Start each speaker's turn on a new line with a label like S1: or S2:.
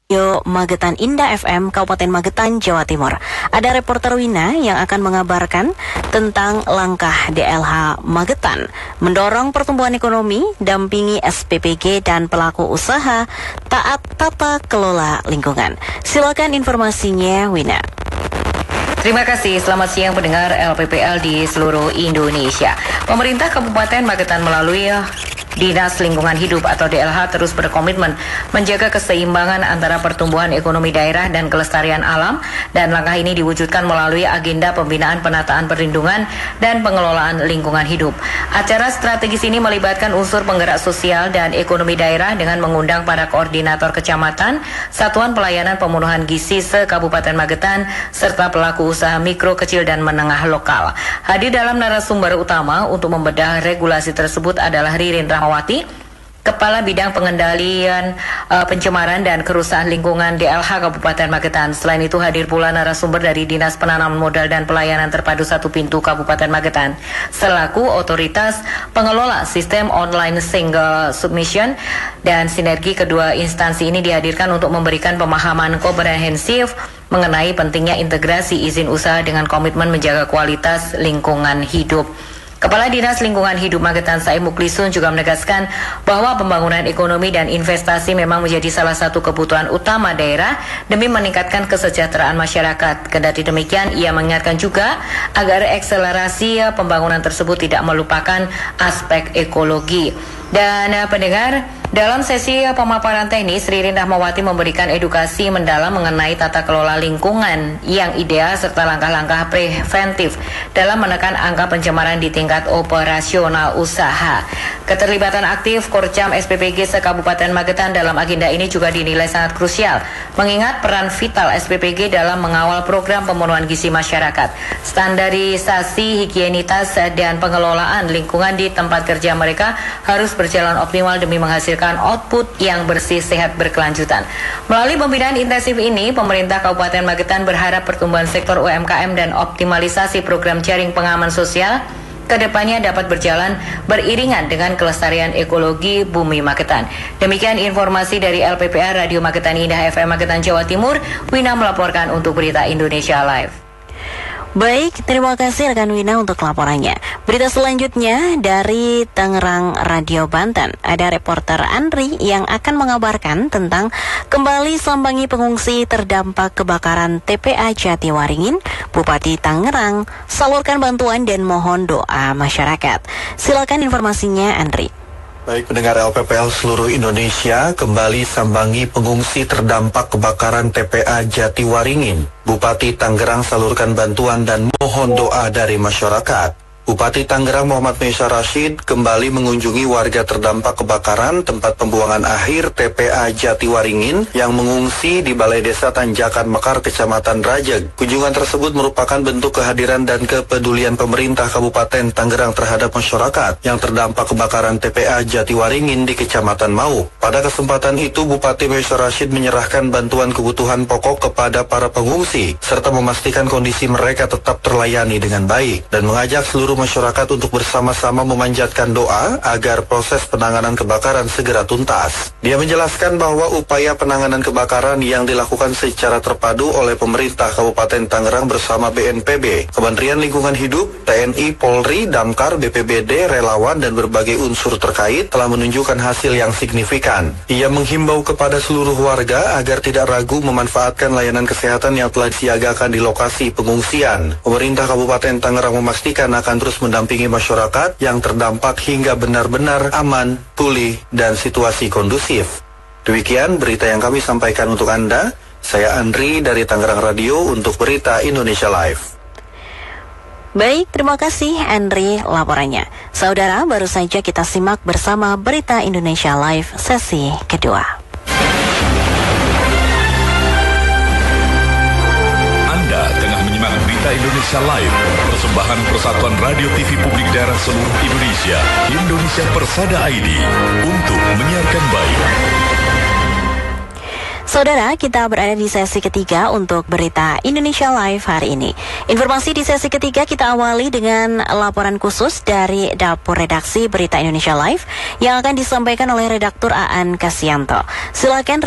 S1: Magetan Indah FM, Kabupaten Magetan, Jawa Timur. Ada reporter Wina yang akan mengabarkan tentang langkah DLH Magetan mendorong pertumbuhan ekonomi, dampingi SPPG dan pelaku usaha taat tata kelola lingkungan. Silakan informasinya, Wina.
S2: Terima kasih, selamat siang pendengar LPPL di seluruh Indonesia. Pemerintah Kabupaten Magetan melalui Dinas Lingkungan Hidup atau DLH terus berkomitmen menjaga keseimbangan antara pertumbuhan ekonomi daerah dan kelestarian alam, dan langkah ini diwujudkan melalui agenda pembinaan penataan perlindungan dan pengelolaan lingkungan hidup. Acara strategis ini melibatkan unsur penggerak sosial dan ekonomi daerah dengan mengundang para koordinator kecamatan, satuan pelayanan pemenuhan gizi se-Kabupaten Magetan, serta pelaku usaha mikro, kecil, dan menengah lokal. Hadir dalam narasumber utama untuk membedah regulasi tersebut adalah Ririn Rahmawati, Kepala Bidang Pengendalian Pencemaran dan Kerusakan Lingkungan DLH Kabupaten Magetan. Selain itu hadir pula narasumber dari Dinas Penanaman Modal dan Pelayanan Terpadu Satu Pintu Kabupaten Magetan, selaku otoritas pengelola sistem online single submission, dan sinergi kedua instansi ini dihadirkan untuk memberikan pemahaman komprehensif mengenai pentingnya integrasi izin usaha dengan komitmen menjaga kualitas lingkungan hidup. Kepala Dinas Lingkungan Hidup Magetan Saim Muklisun juga menegaskan bahwa pembangunan ekonomi dan investasi memang menjadi salah satu kebutuhan utama daerah demi meningkatkan kesejahteraan masyarakat. Kendati demikian, ia mengingatkan juga agar akselerasi pembangunan tersebut tidak melupakan aspek ekologi. Dan pendengar, dalam sesi pemaparan teknis, Ririn Rahmawati memberikan edukasi mendalam mengenai tata kelola lingkungan yang ideal serta langkah-langkah preventif dalam menekan angka pencemaran di tingkat operasional usaha. Keterlibatan aktif Korcam SPPG se-Kabupaten Magetan dalam agenda ini juga dinilai sangat krusial, mengingat peran vital SPPG dalam mengawal program pemenuhan gizi masyarakat, standarisasi higienitas dan pengelolaan lingkungan di tempat kerja mereka harus berjalan optimal demi menghasilkan output yang bersih, sehat, berkelanjutan. Melalui pembinaan intensif ini, pemerintah Kabupaten Magetan berharap pertumbuhan sektor UMKM dan optimalisasi program jaring pengaman sosial kedepannya dapat berjalan beriringan dengan kelestarian ekologi bumi Magetan. Demikian informasi dari LPPR Radio Magetan Indah FM Magetan, Jawa Timur. Wina melaporkan untuk Berita Indonesia Live.
S1: Baik, terima kasih rekan Wina untuk laporannya. Berita selanjutnya dari Tangerang Radio Banten. Ada reporter Andri yang akan mengabarkan tentang kembali sambangi pengungsi terdampak kebakaran TPA Jatiwaringin. Bupati Tangerang salurkan bantuan dan mohon doa masyarakat. Silakan informasinya, Andri.
S3: Baik, pendengar LPPL seluruh Indonesia, kembali sambangi pengungsi terdampak kebakaran TPA Jatiwaringin. Bupati Tangerang salurkan bantuan dan mohon doa dari masyarakat. Bupati Tangerang Muhammad Meisha Rashid kembali mengunjungi warga terdampak kebakaran tempat pembuangan akhir TPA Jatiwaringin yang mengungsi di Balai Desa Tanjakan Mekar, Kecamatan Rajeg. Kunjungan tersebut merupakan bentuk kehadiran dan kepedulian pemerintah Kabupaten Tangerang terhadap masyarakat yang terdampak kebakaran TPA Jatiwaringin di Kecamatan Mau. Pada kesempatan itu, Bupati Meisha Rashid menyerahkan bantuan kebutuhan pokok kepada para pengungsi serta memastikan kondisi mereka tetap terlayani dengan baik dan mengajak seluruh masyarakat untuk bersama-sama memanjatkan doa agar proses penanganan kebakaran segera tuntas. Dia menjelaskan bahwa upaya penanganan kebakaran yang dilakukan secara terpadu oleh pemerintah Kabupaten Tangerang bersama BNPB, Kementerian Lingkungan Hidup, TNI, Polri, Damkar, BPBD, relawan, dan berbagai unsur terkait telah menunjukkan hasil yang signifikan. Ia menghimbau kepada seluruh warga agar tidak ragu memanfaatkan layanan kesehatan yang telah disiagakan di lokasi pengungsian. Pemerintah Kabupaten Tangerang memastikan akan terus mendampingi masyarakat yang terdampak hingga benar-benar aman, pulih, dan situasi kondusif. Demikian berita yang kami sampaikan untuk Anda. Saya Andri dari Tangerang Radio untuk Berita Indonesia Live.
S1: Baik, terima kasih Andri laporannya. Saudara, baru saja kita simak bersama Berita Indonesia Live sesi kedua.
S4: Berita Indonesia Live, persembahan Persatuan Radio TV Publik Daerah seluruh Indonesia, Indonesia Persada ID, untuk menyiarkan baik.
S1: Saudara, kita berada di sesi ketiga untuk Berita Indonesia Live hari ini. Informasi di sesi ketiga kita awali dengan laporan khusus dari Dapur Redaksi Berita Indonesia Live yang akan disampaikan oleh Redaktur Aan Kasianto. Silakan